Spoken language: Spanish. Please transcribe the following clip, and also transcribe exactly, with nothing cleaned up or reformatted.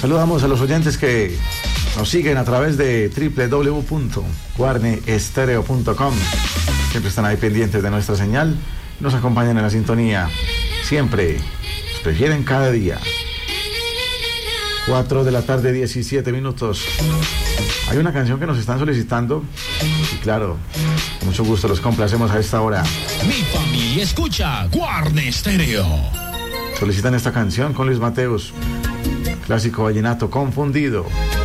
Saludamos a los oyentes que nos siguen a través de doble u doble u doble u punto guarne estéreo punto com. Siempre están ahí pendientes de nuestra señal. Nos acompañan en la sintonía. Siempre nos prefieren cada día. cuatro de la tarde, diecisiete minutos. Hay una canción que nos están solicitando. Y claro, con mucho gusto los complacemos a esta hora. Mi familia escucha Guarne Estéreo. Solicitan esta canción con Luis Mateus. Clásico vallenato confundido.